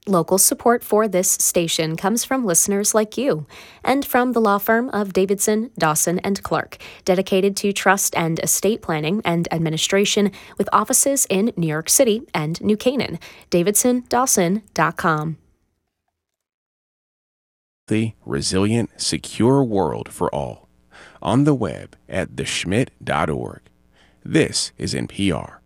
Local support for this station comes from listeners like you and from the law firm of Davidson, Dawson, and Clark, dedicated to trust and estate planning and administration with offices in New York City and New Canaan. DavidsonDawson.com. The resilient, secure world for all. On the web at theschmidt.org. This is NPR.